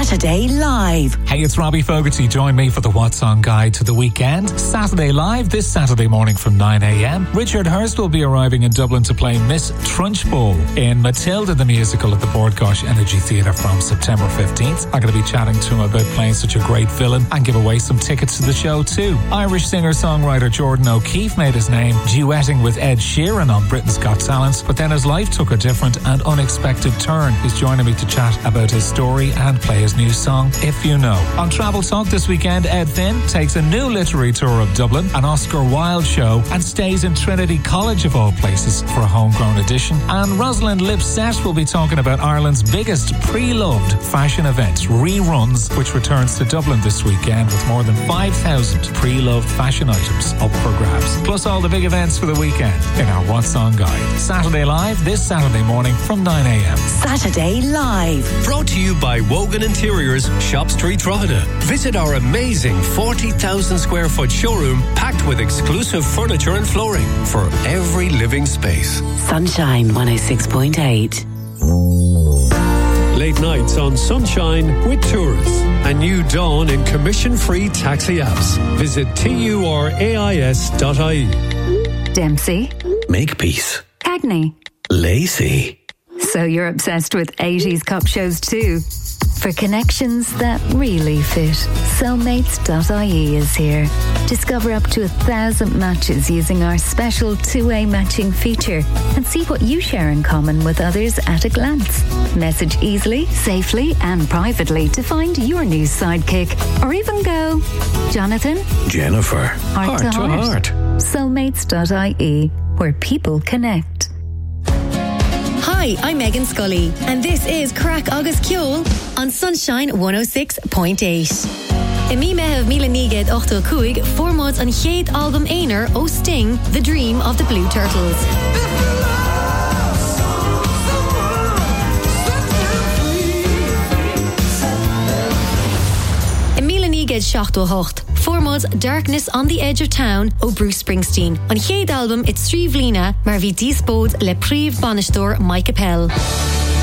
Saturday Live. Hey, it's Robbie Fogarty. Join me for the What's On Guide to the weekend. Saturday Live this Saturday morning from 9 a.m. Richard Hurst will be arriving in Dublin to play Miss Trunchbull in Matilda the Musical at the Bord Gáis Energy Theatre from September 15th. I'm going to be chatting to him about playing such a great villain and give away some tickets to the show too. Irish singer-songwriter Jordan O'Keefe made his name duetting with Ed Sheeran on Britain's Got Talent, but then his life took a different and unexpected turn. He's joining me to chat about his story and play his new song, If You Know. On Travel Talk this weekend, Ed Finn takes a new literary tour of Dublin, an Oscar Wilde show, and stays in Trinity College of all places for a homegrown edition. And Rosalind Lipset will be talking about Ireland's biggest pre-loved fashion event, Reruns, which returns to Dublin this weekend with more than 5,000 pre-loved fashion items up for grabs. Plus all the big events for the weekend in our What's On Guide. Saturday Live this Saturday morning from 9 a.m. Saturday Live. Brought to you by Wogan Interiors, Shop Street, Drogheda. Visit our amazing 40,000 square foot showroom packed with exclusive furniture and flooring for every living space. Sunshine 106.8. Late nights on Sunshine with Tourists. A new dawn in commission-free taxi apps. Visit turais.ie. Dempsey. Makepeace. Cagney. Lacey. So you're obsessed with 80s cop shows too? For connections that really fit, Soulmates.ie is here. Discover up to 1,000 matches using our special two-way matching feature and see what you share in common with others at a glance. Message easily, safely and privately to find your new sidekick, or even go, Jonathan, Jennifer, heart to heart. Soulmates.ie, where people connect. Hi, I'm Megan Scully, and this is Crack August Kjol on Sunshine 106.8. Imi mehev Milaniged Ochto Kuig formats an chéad album Einer O Sting, The Dream of the Blue Turtles. Milaniged Shachto Hocht formats Darkness on the Edge of Town o Bruce Springsteen. An chéad album it's Sríomhlíne mar bhí díspód le príomh banistóir Mike Appel.